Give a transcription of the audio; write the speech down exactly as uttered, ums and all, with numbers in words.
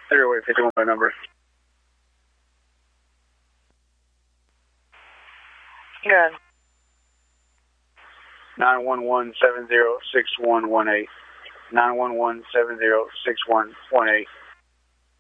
Everywhere, fifty-one by number. Good. nine one one seven zero six one one eight. nine one one seven zero six one one eight.